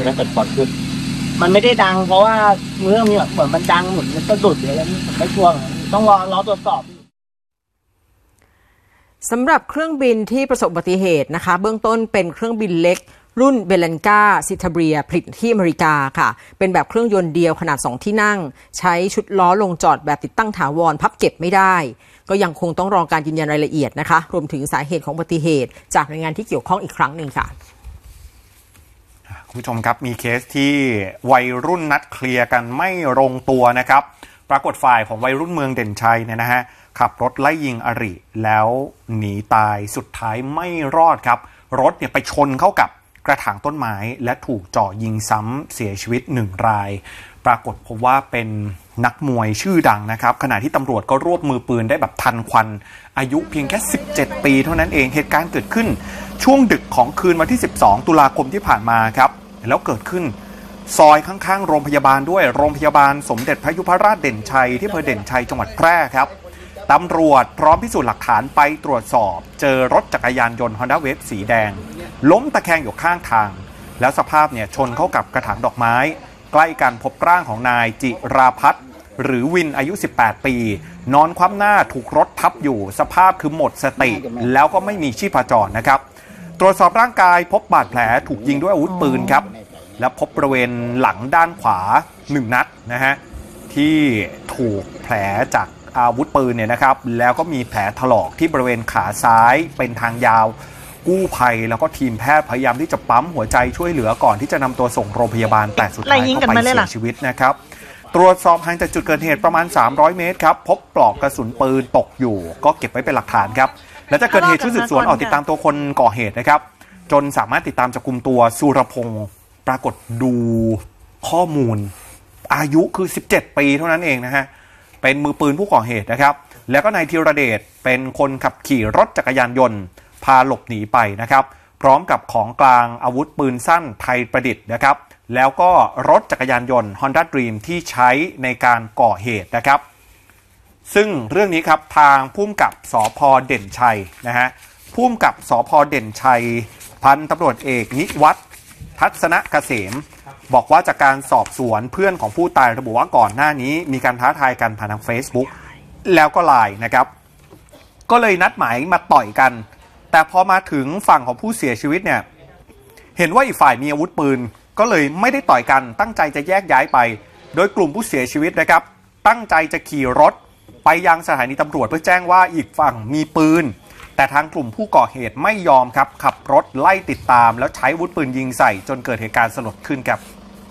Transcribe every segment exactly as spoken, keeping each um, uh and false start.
ช่ไหมสปอตขึ้นมันไม่ได้ดังเพราะว่าเรื่องนี้เหมือนมันดังเหมือนมันสะดุดหรืออะไรนี่ผมไม่ชัวร์ต้องรอรอตรวจสอบสำหรับเครื่องบินที่ประสบอุบัติเหตุนะคะเบื้องต้นเป็นเครื่องบินเล็กรุ่นเบลันกาซิทาเบียผลิตที่อเมริกาค่ะเป็นแบบเครื่องยนต์เดียวขนาดสองที่นั่งใช้ชุดล้อลงจอดแบบติดตั้งถาวรพับเก็บไม่ได้ก็ยังคงต้องรอการยืนยันรายละเอียดนะคะรวมถึงสาเหตุของอุบัติเหตุจากหน่วยงานที่เกี่ยวข้องอีกครั้งหนึ่งค่ะคุณผู้ชมครับมีเคสที่วัยรุ่นนัดเคลียร์กันไม่ลงตัวนะครับปรากฏฝ่ายของวัยรุ่นเมืองเด่นชัยเนี่ยนะฮะขับรถไล่ยิงอริแล้วหนีตายสุดท้ายไม่รอดครับรถเนี่ยไปชนเข้ากับกระถางต้นไม้และถูกเจาะยิงซ้ำเสียชีวิตหนึ่งรายปรากฏพบว่าเป็นนักมวยชื่อดังนะครับขณะที่ตำรวจก็รวบมือปืนได้แบบทันควันอายุเพียงแค่สิบเจ็ดปีเท่านั้นเองเหตุการณ์เกิดขึ้นช่วงดึกของคืนวันที่สิบสองตุลาคมที่ผ่านมาครับแล้วเกิดขึ้นซอยข้างๆโรงพยาบาลด้วยโรงพยาบาลสมเด็จพระยุพราชเด่นชัยที่อำเภอเด่นชัยจังหวัดแพร่ครับตำรวจพร้อมพิสูจน์หลักฐานไปตรวจสอบเจอรถจักรยานยนต์ Honda Wave สีแดงล้มตะแคงอยู่ข้างทางแล้วสภาพเนี่ยชนเข้ากับกระถางดอกไม้ใกล้กันพบร่างของนายจิราพัฒน์หรือวินอายุสิบแปดปีนอนคว่ำหน้าถูกรถทับอยู่สภาพคือหมดสติแล้วก็ไม่มีชีพจรนะครับตรวจสอบร่างกายพบบาดแผลถูกยิงด้วยอาวุธปืนครับและพบบริเวณหลังด้านขวาหนึ่งนัดนะฮะที่ถูกแผลจากอาวุธปืนเนี่ยนะครับแล้วก็มีแผลถลอกที่บริเวณขาซ้ายเป็นทางยาวกู้ภัยแล้วก็ทีมแพทย์พยายามที่จะปั๊มหัวใจช่วยเหลือก่อนที่จะนำตัวส่งโรงพยาบาลแต่สุดท้ายก็ไปเสียชีวิตนะครับตรวจสอบห่างจากจุดเกิดเหตุประมาณสามร้อยเมตรครับพบปลอกกระสุนปืนตกอยู่ก็เก็บไว้เป็นหลักฐานครับและจากเกิดเหตุชุดสืบสวนออกติดตามตัวคนก่อเหตุนะครับจนสามารถติดตามจับกุมตัวสุรพงศ์ปรากฏดูข้อมูลอายุคือสิบเจ็ดปีเท่านั้นเองนะฮะเป็นมือปืนผู้ก่อเหตุนะครับแล้วก็นายธีรเดชเป็นคนขับขี่รถจักรยานยนต์พาหลบหนีไปนะครับพร้อมกับของกลางอาวุธปืนสั้นไทยประดิษฐ์นะครับแล้วก็รถจักรยานยนต์ Honda Dream ที่ใช้ในการก่อเหตุนะครับซึ่งเรื่องนี้ครับทางผู้กำกับสภ.เด่นชัยนะฮะผู้กำกับสภ.เด่นชัยพันตำรวจเอกนิวัฒน์ทัศนเกษมบอกว่าจากการสอบสวนเพื่อนของผู้ตายระบุว่าก่อนหน้านี้มีการท้าทายกันผ่านทาง Facebook แล้วก็ไลน์นะครับก็เลยนัดหมายมาต่อยกันแต่พอมาถึงฝั่งของผู้เสียชีวิตเนี่ยเห็นว่าอีกฝ่ายมีอาวุธปืนก็เลยไม่ได้ต่อยกันตั้งใจจะแยกย้ายไปโดยกลุ่มผู้เสียชีวิตนะครับตั้งใจจะขี่รถไปยังสถานีตำรวจเพื่อแจ้งว่าอีกฝั่งมีปืนแต่ทางกลุ่มผู้ก่อเหตุไม่ยอมครับขับรถไล่ติดตามแล้วใช้อาวุธปืนยิงใส่จนเกิดเหตุการณ์สลดขึ้นครับ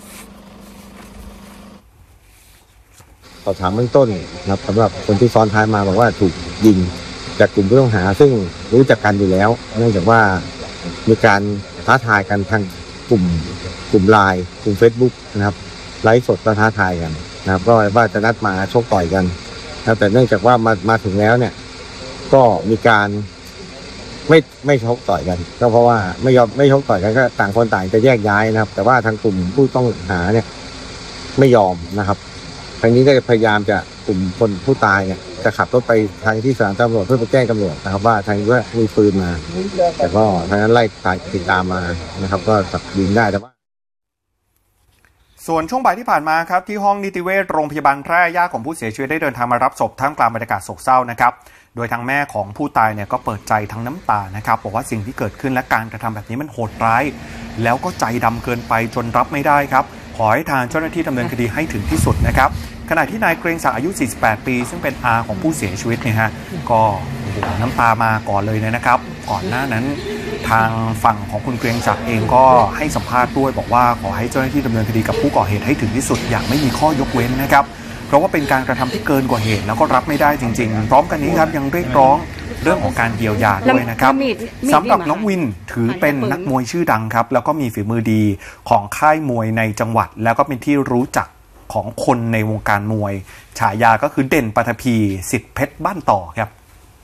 สอบถามเบื้องต้นนะครับสำหรับคนที่ซ้อนท้ายมาบอกว่าถูกยิงจากกลุ่มผู้ต้องหาซึ่งรู้จักกันอยู่แล้วเนื่องจากว่ามีการท้าทายกันทางกลุ่มกลุ่มไลน์กลุ่ม Facebook นะครับไลฟ์สดท้าทายกันนะครับก็ว่าจะนัดมาชกต่อยกันนะแต่เนื่องจากว่ามามาถึงแล้วเนี่ยก็มีการไม่ไม่ชกต่อยกันก็เพราะว่าไม่ยอมไม่ชกต่อยกันก็ต่างคนต่างจะแยกย้ายนะครับแต่ว่าทางกลุ่มผู้ต้องหาเนี่ยไม่ยอมนะครับทางนี้ได้พยายามจะกลุ่มคนผู้ตายเนี่ยจะขับรถไปทางที่สถานีตำรวจเพื่อไปแจ้งตำรวจนะครับว่าทางนี้ว่ามีปืนมาแต่ก็ทางนั้นไล่ติดตามมานะครับก็จับยิงได้แต่ว่าส่วนช่วงบ่ายที่ผ่านมาครับที่ห้องนิติเวชโรงพยาบาลแพร่ญาติของผู้เสียชีวิตได้เดินทางมารับศพท่ามกลางบรรยากาศโศกเศร้านะครับโดยทางแม่ของผู้ตายเนี่ยก็เปิดใจทั้งน้ำตานะครับบอกว่าสิ่งที่เกิดขึ้นและการกระทำแบบนี้มันโหดร้ายแล้วก็ใจดำเกินไปจนรับไม่ได้ครับขอให้ทางเจ้าหน้าที่ดำเนินคดีให้ถึงที่สุดนะครับขณะที่นายเกรียงศักดิ์อายุสี่สิบแปดปีซึ่งเป็นอาของผู้เสียชีวิตเนี่ยฮะก็โอ้โหน้ำตามาก่อนเลยนะครับก่อนหน้านั้นทางฝั่งของคุณเกรียงศักดิ์เองก็ให้สัมภาษณ์ด้วยบอกว่าขอให้เจ้าหน้าที่ดำเนินคดีกับผู้ก่อเหตุให้ถึงที่สุดอย่างไม่มีข้อยกเว้นนะครับเพราะว่าเป็นการกระทำที่เกินกว่าเหตุแล้วก็รับไม่ได้จริงๆพร้อมกันนี้ครับยังเรียกร้องเรื่องของการเยียวยาด้วยนะครับสำหรับน้องวินถือเป็นนักมวยชื่อดังครับแล้วก็มีฝีมือดีของค่ายมวยในจังหวัดแล้วก็เป็นที่รู้จักของคนในวงการมวยฉายาก็คือเด่นปฐพีสิทธิเพชรบ้านต่อครับ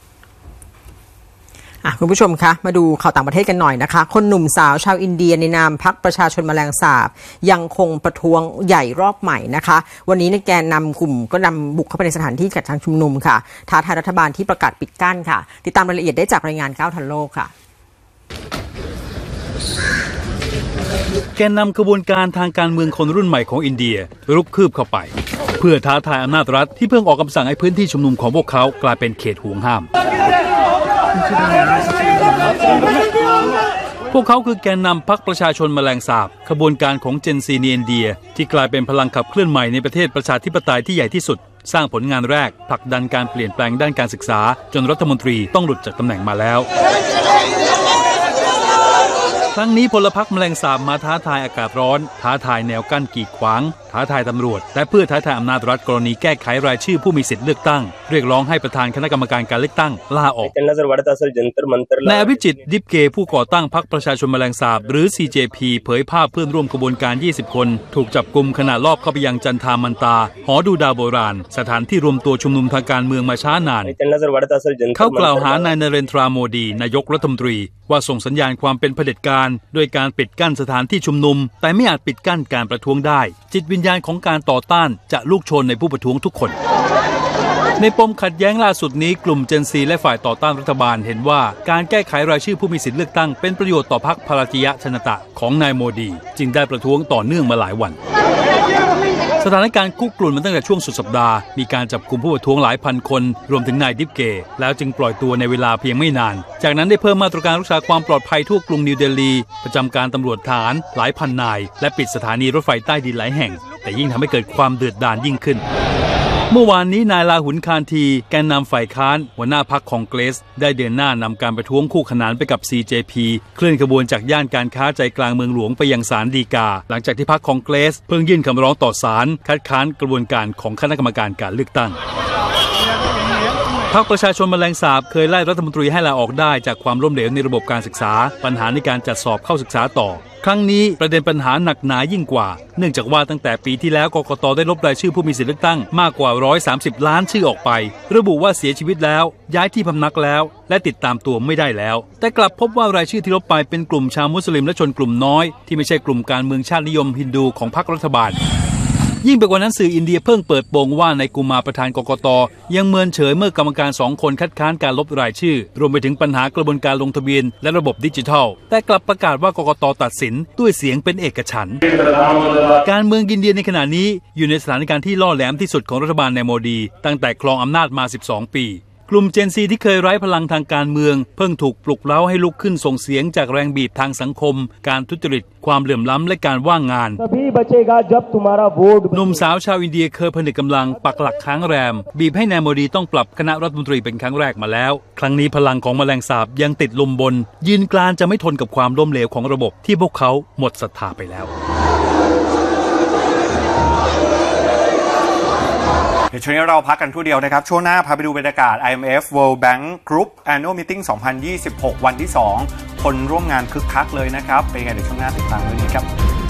คุณผู้ชมคะมาดูข่าวต่างประเทศกันหน่อยนะคะคนหนุ่มสาวชาวอินเดียในนามพรรคประชาชนแมลงสาบยังคงประท้วงใหญ่รอบใหม่นะคะวันนี้ในแกนนำกลุ่มก็นำบุกเข้าไปในสถานที่จัดการชุมนุมค่ะท้าทายรัฐบาลที่ประกาศปิดกั้นค่ะติดตามรายละเอียดได้จากรายงานก้าวทันโลกค่ะแกนนำขบวนการทางการเมืองคนรุ่นใหม่ของอินเดียรุกคืบเข้าไปเพื่อท้าทายอำนาจรัฐที่เพิ่งออกคำสั่งให้พื้นที่ชุมนุมของพวกเขากลายเป็นเขตห่วงห้ามพวกเขาคือแกนนำพรรคประชาชนแมลงสาบขบวนการของเจนซีในอินเดียที่กลายเป็นพลังขับเคลื่อนใหม่ในประเทศประชาธิปไตยที่ใหญ่ที่สุดสร้างผลงานแรกผลักดันการเปลี่ยนแปลงด้านการศึกษาจนรัฐมนตรีต้องหลุดจากตำแหน่งมาแล้วครั้งนี้พลพรรคแมลงสาบมาท้าทายอากาศร้อนท้าทายแนวกั้นกีดขวางท้าทายตำรวจและเพื่อท้าทายอำนาจรัฐกรณีแก้ไขรายชื่อผู้มีสิทธิ์เลือกตั้งเรียกร้องให้ประธานคณะกรรมการการเลือกตั้งลาออกนายอภิจิตรดิบเกผู้ก่อตั้งพรรคประชาชนแมลงสาบหรือ ซี เจ พี เผยภาพเพื่อนร่วมขบวนการยี่สิบคนถูกจับกุมขณะลอบเข้าไปยังจันทามันตาหอดูดาวโบราณสถานที่รวมตัวชุมนุมทางการเมืองมาช้านานเขากล่าวหานายนเรนทราโมดีนายกรัฐมนตรีว่าส่งสัญญาณความเป็นเผด็จการโดยการปิดกั้นสถานที่ชุมนุมแต่ไม่อาจปิดกั้นการประท้วงได้จิตวิญญาณของการต่อต้านจะลุกโชนในผู้ประท้วงทุกคนในปมขัดแย้งล่าสุดนี้กลุ่มเจนซีและฝ่ายต่อต้านรัฐบาลเห็นว่าการแก้ไขรายชื่อผู้มีสิทธิเลือกตั้งเป็นประโยชน์ต่อพรรคภารติยชนตะของนายโมดีจึงได้ประท้วงต่อเนื่องมาหลายวันสถานการณ์คุกรุ่นมาตั้งแต่ช่วงสุดสัปดาห์มีการจับกุมผู้ประท้วงหลายพันคนรวมถึงนายดิบเกแล้วจึงปล่อยตัวในเวลาเพียงไม่นานจากนั้นได้เพิ่มมาตรการรักษาความปลอดภัยทั่วกรุงนิวเดลีประจำการตำรวจฐานหลายพันนายและปิดสถานีรถไฟใต้ดินหลายแห่งแต่ยิ่งทำให้เกิดความเดือดดาลยิ่งขึ้นเมื่อวานนี้นายลาหุนคานทีแกนนำฝ่ายค้านหัวหน้าพรรคคองเกรสได้เดินหน้านำการประท้วงคู่ขนานไปกับ ซี เจ พี เคลื่อนขบวนจากย่านการค้าใจกลางเมืองหลวงไปยังศาลฎีกาหลังจากที่พรรคคองเกรสเพิ่งยื่นคำร้องต่อศาลคัดค้านกระบวนการของคณะกรรมการการเลือกตั้งพรรคประชาชนแมลงสาบเคยไล่รัฐมนตรีให้ลาออกได้จากความล้มเหลวในระบบการศึกษาปัญหาในการจัดสอบเข้าศึกษาต่อครั้งนี้ประเด็นปัญหาหนักหนายิ่งกว่าเนื่องจากว่าตั้งแต่ปีที่แล้วกกต.ได้ลบรายชื่อผู้มีสิทธิเลือกตั้งมากกว่าหนึ่งร้อยสามสิบล้านชื่อออกไประบุว่าเสียชีวิตแล้วย้ายที่พำนักแล้วและติดตามตัวไม่ได้แล้วแต่กลับพบว่ารายชื่อที่ลบไปเป็นกลุ่มชาวมุสลิมและชนกลุ่มน้อยที่ไม่ใช่กลุ่มการเมืองชาตินิยมฮินดูของพรรครัฐบาลยิ่งไปกว่านั้นสื่ออินเดียเพิ่งเปิดโปงว่านายกุมาประธานกกต.ยังเมินเฉยเมื่อกรรมการสองคนคัดค้านการลบรายชื่อรวมไปถึงปัญหากระบวนการลงทะเบียนและระบบดิจิทัลแต่กลับประกาศว่ากกต.ตัดสินด้วยเสียงเป็นเอกฉันท์การเมืองอินเดียในขณะนี้อยู่ในสถานการณ์ที่ล่อแหลมที่สุดของรัฐบาลนายโมดีตั้งแต่ครองอำนาจมาสิบสองปีกลุ่มเจนซีที่เคยไร้พลังทางการเมืองเพิ่งถูกปลุกเร้าให้ลุกขึ้นส่งเสียงจากแรงบีบทางสังคมการทุจริตความเหลื่อมล้ำและการว่างงานหนุ่มสาวชาวอินเดียเคยผนึกกำลังปักหลักค้างแรมบีบให้นายโมดีต้องปรับคณะรัฐมนตรีเป็นครั้งแรกมาแล้วครั้งนี้พลังของแมลงสาบยังติดลมบนยืนกรานจะไม่ทนกับความล้มเหลวของระบบที่พวกเขาหมดศรัทธาไปแล้วเดี๋ยวช่วงนี้เราพักกันทั่วเดียวนะครับช่วงหน้าพาไปดูบรรยากาศ ไอ เอ็ม เอฟ World Bank Group Annual Meeting สองพันยี่สิบหก วันที่สองคนร่วมงานคึกคักเลยนะครับเป็นไงเดี๋ยวช่วงหน้าติดตามด้วยนี้ครับ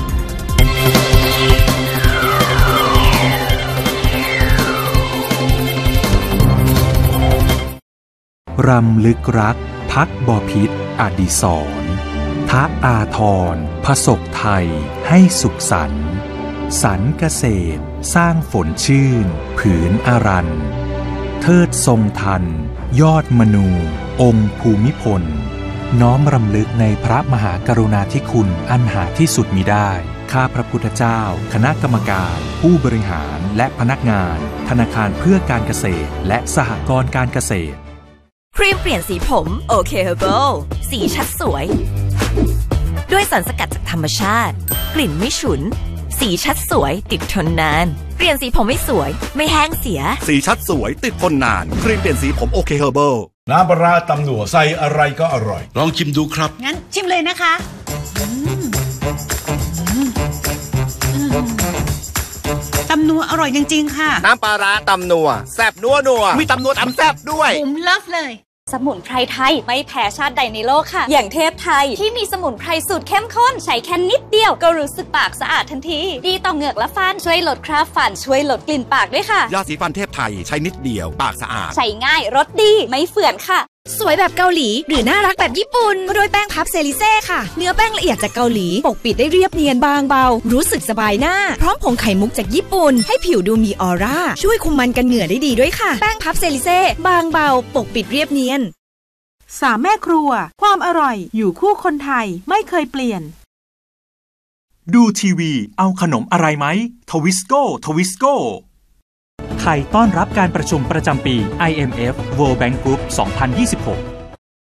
รำลึกรักพักบพิตรอดิศรทะอาทรผสกไทยให้สุขสันต์สรรเกษตรสร้างฝนชื่นผืนอารันเทิดทรงทันยอดมนูองค์ภูมิพลน้อมรำลึกในพระมหากรุณาธิคุณอันหาที่สุดมิได้ข้าพระพุทธเจ้าคณะกรรมการผู้บริหารและพนักงานธนาคารเพื่อการเกษตรและสหกรณ์การเกษตรครีมเปลี่ยนสีผมโอเคเฮอร์เบิลสีชัดสวยด้วยสารสกัดจากธรรมชาติกลิ่นไม่ฉุนสีชัดสวยติดทนนานเปลี่ยนสีผมไม่สวยไม่แห้งเสียสีชัดสวยติดทนนานครีมเปลี่ยนสีผมโอเคเฮอร์เบิลน้ำปลาร้าตำหนัวใส่อะไรก็อร่อยลองชิมดูครับงั้นชิมเลยนะคะตำนัวอร่อยจริงๆค่ะน้ำปลาร้าตำนัวแซ่บนัวนัวมีตำนัวตำแซ่บด้วยผมเลิฟเลยสมุนไพรไทยไม่แพ้ชาติใดในโลกค่ะอย่างเทพไทยที่มีสมุนไพรสูตรเข้มข้นใช้แค่นิดเดียวก็รู้สึกปากสะอาดทันทีดีต่อเหงือกและฟันช่วยลดคราบฟันช่วยลดกลิ่นปากด้วยค่ะยาสีฟันเทพไทยใช้นิดเดียวปากสะอาดใช้ง่ายรสดีไม่เฝื่อนค่ะสวยแบบเกาหลีหรือน่ารักแบบญี่ปุ่นก็ด้วยแป้งพับเซริเซ่ค่ะเนื้อแป้งละเอียดจากเกาหลีปกปิดได้เรียบเนียนบางเบารู้สึกสบายหน้าพร้อมผงไข่มุกจากญี่ปุ่นให้ผิวดูมีออร่าช่วยคุมมันกันเหงื่อได้ดีด้วยค่ะแป้งพับเซริเซ่บางเบาปกปิดเรียบเนียนสามแม่ครัวความอร่อยอยู่คู่คนไทยไม่เคยเปลี่ยนดูทีวีเอาขนมอะไรไหมทวิสโก้ทวิสโก้ไทยต้อนรับการประชุมประจำปี ไอ เอ็ม เอฟ World Bank Group สองพันยี่สิบหก